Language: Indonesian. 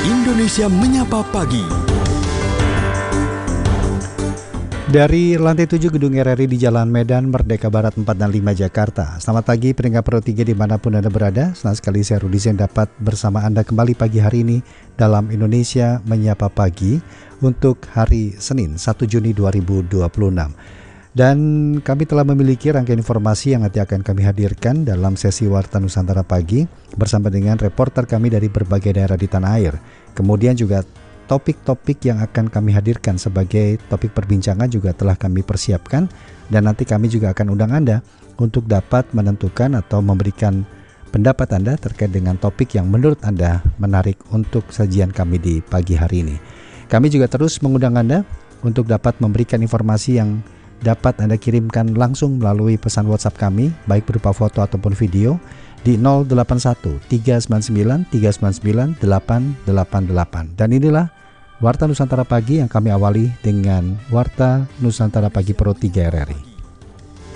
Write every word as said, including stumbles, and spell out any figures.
Indonesia Menyapa Pagi. Dari lantai tujuh Gedung R R I di Jalan Medan Merdeka Barat empat dan lima Jakarta. Selamat pagi pendengar Pro tiga dimanapun Anda berada. Senang sekali saya Rudi Zen dapat bersama Anda kembali pagi hari ini dalam Indonesia Menyapa Pagi untuk hari Senin satu Juni dua ribu dua puluh enam. Dan kami telah memiliki rangkaian informasi yang nanti akan kami hadirkan dalam sesi Warta Nusantara Pagi bersama dengan reporter kami dari berbagai daerah di tanah air. Kemudian juga topik-topik yang akan kami hadirkan sebagai topik perbincangan juga telah kami persiapkan, dan nanti kami juga akan undang Anda untuk dapat menentukan atau memberikan pendapat Anda terkait dengan topik yang menurut Anda menarik untuk sajian kami di pagi hari ini. Kami juga terus mengundang Anda untuk dapat memberikan informasi yang dapat Anda kirimkan langsung melalui pesan WhatsApp kami, baik berupa foto ataupun video di nol delapan satu tiga sembilan sembilan tiga sembilan sembilan delapan delapan delapan. Dan inilah Warta Nusantara Pagi yang kami awali dengan Warta Nusantara Pagi Pro tiga R R I.